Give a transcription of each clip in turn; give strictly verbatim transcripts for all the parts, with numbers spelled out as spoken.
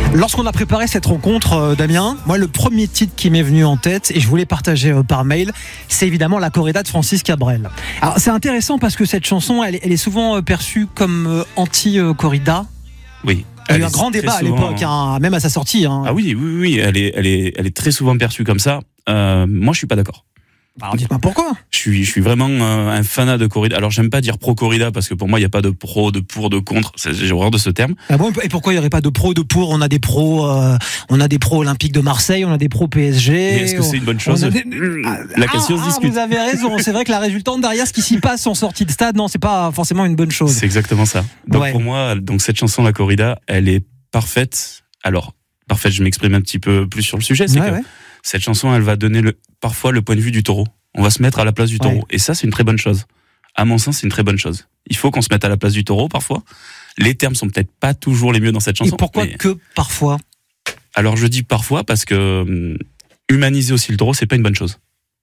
Lorsqu'on a préparé cette rencontre, euh, Damien, moi le premier titre qui m'est venu en tête et je voulais partager euh, par mail, c'est évidemment La Corrida de Francis Cabrel. Alors c'est intéressant parce que cette chanson, elle, elle est souvent euh, perçue comme euh, anti-corrida. Oui. Il y a eu un grand débat à l'époque, hein, même à sa sortie. Hein. Ah oui, oui, oui, elle est, elle est, elle est très souvent perçue comme ça. Euh, moi, je suis pas d'accord. Alors dites-moi pourquoi. Je suis, je suis vraiment euh, un fanat de corrida. Alors j'aime pas dire pro corrida parce que pour moi il y a pas de pro, de pour, de contre. C'est, j'ai horreur de ce terme. Ah bon, et pourquoi il y aurait pas de pro, de pour? On a des pros, euh, on a des pros olympiques de Marseille, on a des pros P S G. Et est-ce que c'est une bonne chose? Des... La question ah, se discute. Vous avez raison. C'est vrai que la résultante derrière ce qui s'y passe en sortie de stade, non, c'est pas forcément une bonne chose. C'est exactement ça. Donc ouais. pour moi, donc cette chanson La Corrida, elle est parfaite. Alors parfaite, je m'exprime un petit peu plus sur le sujet. C'est ouais, que ouais. cette chanson, elle va donner le, parfois le point de vue du taureau. On va se mettre à la place du taureau. Ouais. Et ça, c'est une très bonne chose. À mon sens, c'est une très bonne chose. Il faut qu'on se mette à la place du taureau, parfois. Les termes sont peut-être pas toujours les mieux dans cette chanson. Et pourquoi mais... que parfois? Alors, je dis parfois parce que hum, humaniser aussi le taureau, c'est pas une bonne chose.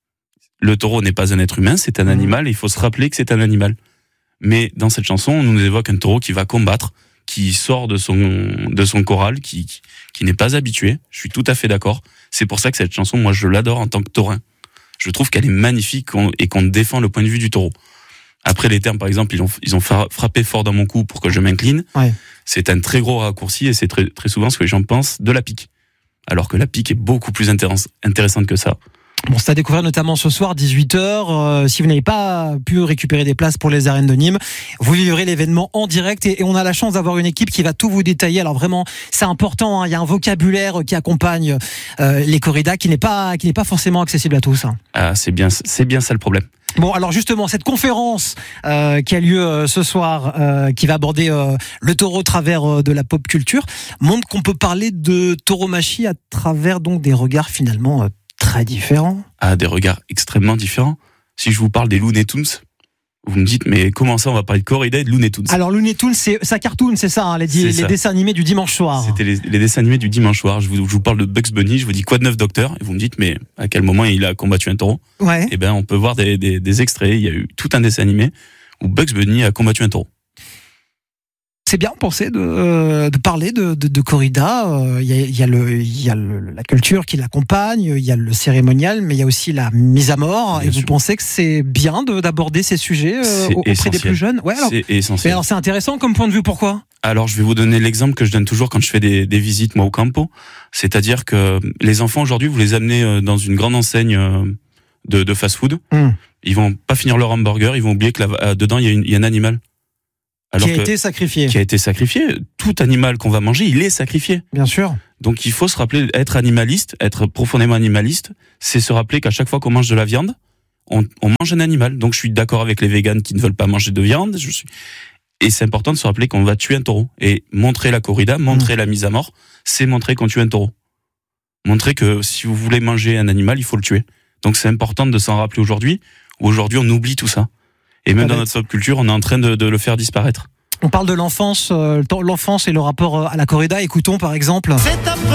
Le taureau n'est pas un être humain, c'est un mmh. animal, et il faut se rappeler que c'est un animal. Mais dans cette chanson, on nous évoque un taureau qui va combattre, qui sort de son, de son corral, qui, qui, qui n'est pas habitué. Je suis tout à fait d'accord. C'est pour ça que cette chanson, moi, je l'adore en tant que taurin. Je trouve qu'elle est magnifique et qu'on défend le point de vue du taureau. Après, les termes, par exemple, ils ont, ils ont frappé fort dans mon cou pour que je m'incline. Ouais. C'est un très gros raccourci et c'est très, très souvent ce que les gens pensent de la pique. Alors que la pique est beaucoup plus intéressante que ça. Bon, c'est à découvrir notamment ce soir, dix-huit heures. Euh, si vous n'avez pas pu récupérer des places pour les arènes de Nîmes, vous vivrez l'événement en direct et, et on a la chance d'avoir une équipe qui va tout vous détailler. Alors vraiment, c'est important. Hein, il y a un vocabulaire qui accompagne euh, les corridas qui n'est pas qui n'est pas forcément accessible à tous. Hein. Ah, c'est bien, c'est bien ça le problème. Bon, alors justement, cette conférence euh, qui a lieu euh, ce soir, euh, qui va aborder euh, le taureau au travers euh, de la pop culture, montre qu'on peut parler de tauromachie à travers donc des regards finalement euh, très différents. Ah, des regards extrêmement différents. Si je vous parle des Looney Tunes, vous me dites, mais comment ça on va parler de corrida et de Looney Tunes? Alors Looney Tunes, c'est ça cartoon, c'est ça, hein, les, c'est les ça. Dessins animés du dimanche soir. C'était les, les dessins animés du dimanche soir. Je vous, je vous parle de Bugs Bunny, je vous dis quoi de neuf docteur, et vous me dites, mais à quel moment il a combattu un taureau? Ouais. Eh ben, on peut voir des, des, des extraits. Il y a eu tout un dessin animé où Bugs Bunny a combattu un taureau. C'est bien pensé de, euh, de parler de, de, de corrida. Il euh, y a, y a, le, y a le, la culture qui l'accompagne, il y a le cérémonial, mais il y a aussi la mise à mort. Bien et sûr. Vous pensez que c'est bien de, d'aborder ces sujets euh, auprès essentiel. Des plus jeunes? Ouais, alors, c'est essentiel. Mais alors c'est intéressant comme point de vue, pourquoi? Alors je vais vous donner l'exemple que je donne toujours quand je fais des, des visites moi au campo. C'est-à-dire que les enfants aujourd'hui, vous les amenez dans une grande enseigne de, de fast-food, mm. ils vont pas finir leur hamburger, ils vont oublier que là, dedans il y a, une, il y a un animal. Alors qui a que, été sacrifié. Qui a été sacrifié. Tout animal qu'on va manger, il est sacrifié. Bien sûr. Donc il faut se rappeler, être animaliste, être profondément animaliste, c'est se rappeler qu'à chaque fois qu'on mange de la viande, on, on mange un animal. Donc je suis d'accord avec les véganes qui ne veulent pas manger de viande. Je suis... Et c'est important de se rappeler qu'on va tuer un taureau. Et montrer la corrida, montrer mmh. la mise à mort, c'est montrer qu'on tue un taureau. Montrer que si vous voulez manger un animal, il faut le tuer. Donc c'est important de s'en rappeler aujourd'hui, où aujourd'hui on oublie tout ça. Et même dans notre pop culture, on est en train de, de le faire disparaître. On parle de l'enfance, euh, l'enfance et le rapport à la corrida. Écoutons par exemple.